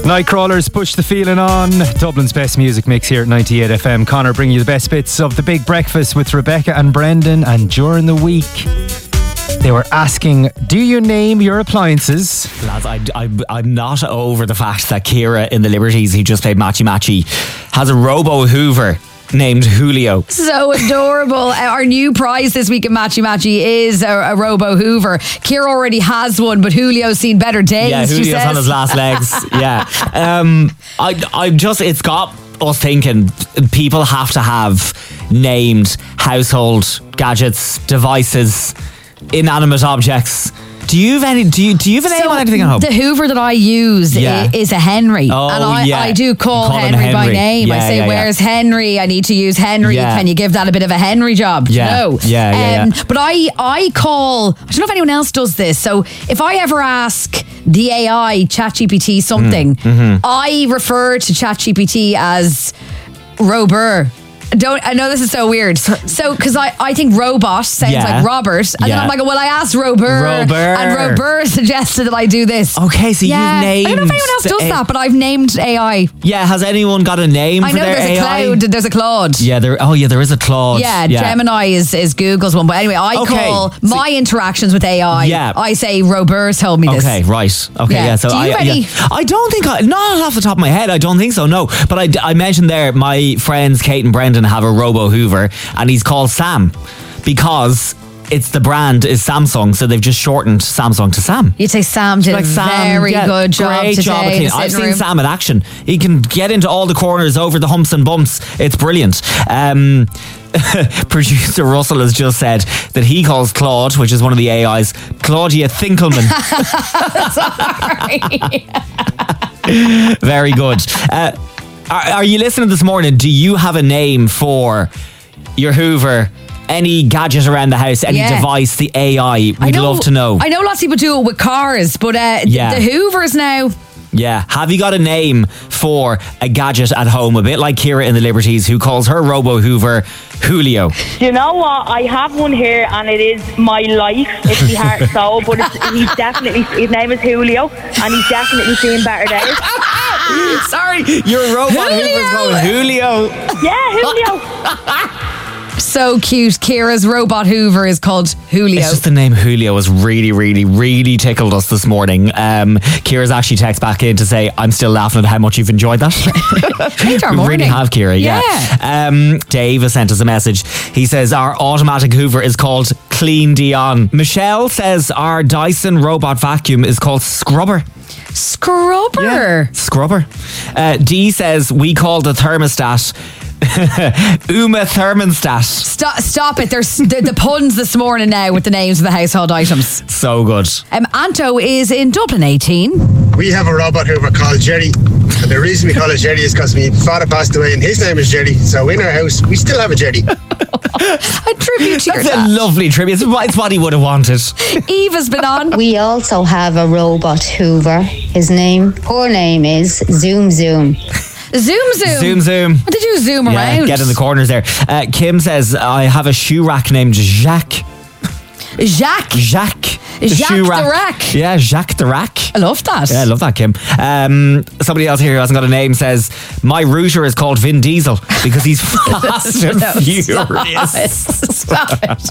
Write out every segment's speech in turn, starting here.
Nightcrawlers, Push the Feeling on. Dublin's best music mix here at 98 FM. Connor bringing you the best bits of the Big Breakfast with Rebecca and Brendan. And during the week, they were asking, do you name your appliances? Lads, I'm not over the fact that Ciara in the Liberties, who just played Matchy Matchy, has a Robo Hoover named Julio. So adorable. Our new prize this week in Matchy Matchy is a Robo Hoover. Ciara already has one, but Julio's seen better days. Yeah, Julio's on his last legs. Yeah. It's got us thinking people have to have named household gadgets, devices, inanimate objects. Do you have any? Do you have a name on anything at home? The Hoover that I use is a Henry, and I do call Henry by name. I say, "Where's Henry? I need to use Henry. Can you give that a bit of a Henry job?" Yeah. But I call. I don't know if anyone else does this. So if I ever ask the AI ChatGPT something, I refer to ChatGPT as Robert. I know this is so weird. So, because I think robot sounds like Robert. And then I'm like, well, I asked Robert. And Robert suggested that I do this. Okay, so you've named... I don't know if anyone else does that, but I've named AI. Yeah, has anyone got a name for their AI? There's a Claude. Yeah, there is a Claude. Yeah, Gemini is Google's one. But anyway, I call my interactions with AI. Yeah. I say, Robert told me this. Okay, right. Okay, yeah. So do you have any? I don't think... not off the top of my head, I don't think so, no. But I mentioned there, my friends Kate and Brendan have a Robo Hoover, and he's called Sam because the brand is Samsung, so they've just shortened Samsung to Sam. You'd say Sam did a very good job great job. I've seen Sam in action. He can get into all the corners, over the humps and bumps. It's brilliant. Producer Russell has just said that he calls Claude, which is one of the AIs, Claudia Thinkelman. Sorry. Very good. Are you listening this morning? Do you have a name for your Hoover? Any gadget around the house, any device, the AI? We'd love to know. I know lots of people do it with cars, but the Hoovers now... Yeah. Have you got a name for a gadget at home? A bit like Ciara in the Liberties, who calls her Robo Hoover Julio. Do you know what? I have one here, and it is my life. It's the heart and soul, but his name is Julio, and he's definitely seen better days. Sorry, your robot Hoover's called Julio. Yeah, Julio. So cute. Ciara's robot Hoover is called Julio. It's just the name Julio has really, really, really tickled us this morning. Ciara's actually texted back in to say, I'm still laughing at how much you've enjoyed that. We really have, Ciara. Yeah. Dave has sent us a message. He says our automatic Hoover is called Clean Dion. Michelle says our Dyson robot vacuum is called Scrubber. Scrubber? Yeah, Scrubber. Dee says we call the thermostat Uma Thermostat. Stop it. There's the puns this morning now with the names of the household items. So good. Anto is in Dublin 18. We have a robot Hoover called Jerry. And the reason we call it Jerry is because my father passed away and his name is Jerry. So in our house, we still have a Jerry. A tribute to your dad. That's a lovely tribute. It's what he would have wanted. Eve has been on. We also have a robot Hoover. Her name is Zoom Zoom. Zoom. What did you zoom around? Get in the corners there. Kim says, I have a shoe rack named Jacques. Jacques the Rack. Yeah, Jacques the Rack. I love that. Yeah, I love that, Kim. Somebody else here who hasn't got a name says, my router is called Vin Diesel because he's fast and furious. Stop it.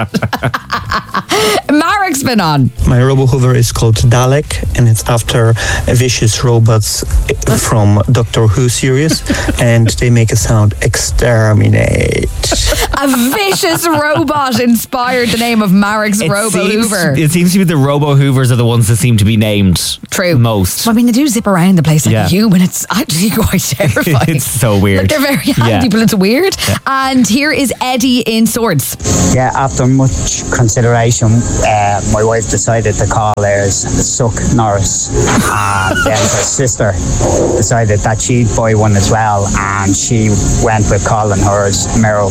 Marek's been on. My Robo Hoover is called Dalek, and it's after vicious robots from Doctor Who series, and they make a sound, exterminate. A vicious robot inspired the name of Marek's Robo Hoover. It seems to be the Robo Hoovers are the ones that seem to be named most. Well, I mean, they do zip around the place like a human. It's actually quite terrifying. It's so weird. Like, they're very handy, but it's weird. Yeah. And here is Eddie in Swords. Yeah, after much consideration, my wife decided to call theirs Suck Norris. And then her sister decided that she'd buy one as well, and she went with calling hers Meryl